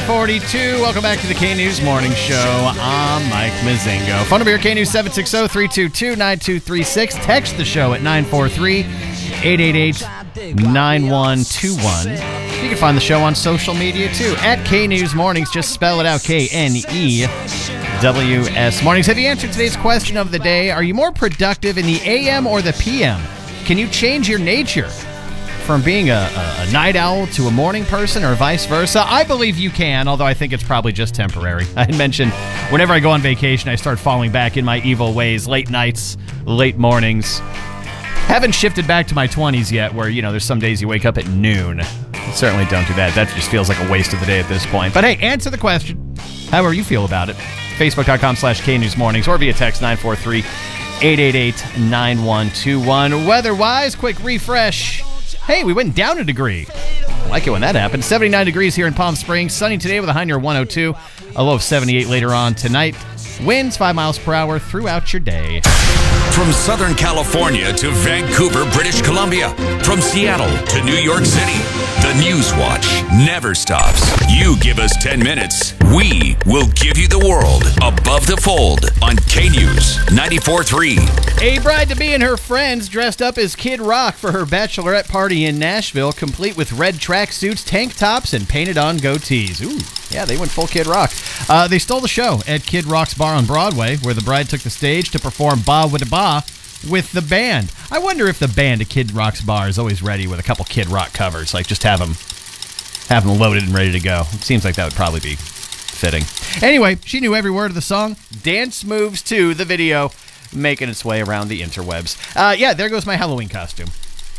9:42. Welcome back to the K-News Morning Show. I'm Mike Mazingo. Phone number here, K-News 760-322-9236. Text the show at 943-888-9121. You can find the show on social media, too, at K-News Mornings. Just spell it out, K-N-E-W-S Mornings. Have you answered today's question of the day? Are you more productive in the AM or the PM? Can you change your nature from being a night owl to a morning person or vice versa? I believe you can, although I think it's probably just temporary. I had mentioned whenever I go on vacation, I start falling back in my evil ways. Late nights, late mornings. Haven't shifted back to my 20s yet where, there's some days you wake up at noon. Certainly don't do that. That just feels like a waste of the day at this point. But hey, answer the question however you feel about it. Facebook.com/KNewsMornings or via text 943-888-9121. Weather-wise, quick refresh. Hey, we went down a degree. I like it when that happens. 79 degrees here in Palm Springs. Sunny today with a high near 102. A low of 78 later on tonight. Winds 5 miles per hour throughout your day. From Southern California to Vancouver, British Columbia. From Seattle to New York City. The News Watch never stops. You give us 10 minutes, we will give you the world. Above the Fold on K-News 94.3. A bride-to-be and her friends dressed up as Kid Rock for her bachelorette party in Nashville, complete with red tracksuits, tank tops, and painted-on goatees. Ooh, yeah, they went full Kid Rock. They stole the show at Kid Rock's bar on Broadway, where the bride took the stage to perform Ba With Ba with the band. I wonder if the band at Kid Rock's bar is always ready with a couple Kid Rock covers, like just have them loaded and ready to go. It seems like that would probably be fitting. Anyway, she knew every word of the song. Dance moves to the video, making its way around the interwebs. Yeah, there goes my Halloween costume.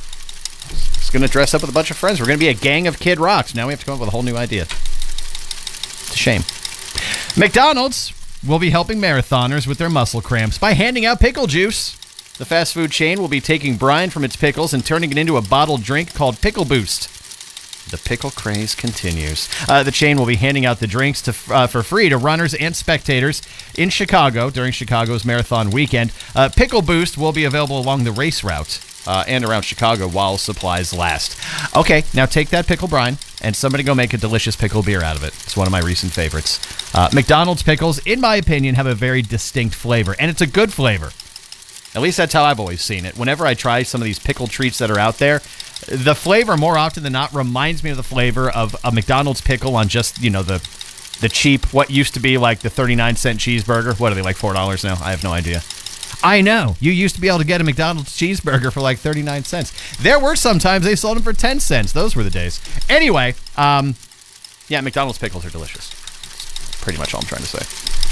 Just going to dress up with a bunch of friends. We're going to be a gang of Kid Rocks. Now we have to come up with a whole new idea. It's a shame. McDonald's will be helping marathoners with their muscle cramps by handing out pickle juice. The fast food chain will be taking brine from its pickles and turning it into a bottled drink called Pickle Boost. The pickle craze continues. The chain will be handing out the drinks for free to runners and spectators in Chicago during Chicago's marathon weekend. Pickle Boost will be available along the race route and around Chicago while supplies last. Okay, now take that pickle brine and somebody go make a delicious pickle beer out of it. It's one of my recent favorites. McDonald's pickles, in my opinion, have a very distinct flavor, and it's a good flavor. At least that's how I've always seen it. Whenever I try some of these pickle treats that are out there, the flavor more often than not reminds me of the flavor of a McDonald's pickle on just, the cheap, what used to be like the 39-cent cheeseburger. What are they, like $4 now? I have no idea. I know. You used to be able to get a McDonald's cheeseburger for like 39 cents. There were some times they sold them for 10 cents. Those were the days. Anyway, yeah, McDonald's pickles are delicious. That's pretty much all I'm trying to say.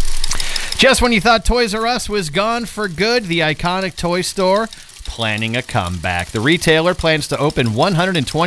Just when you thought Toys R Us was gone for good, the iconic toy store planning a comeback. The retailer plans to open 120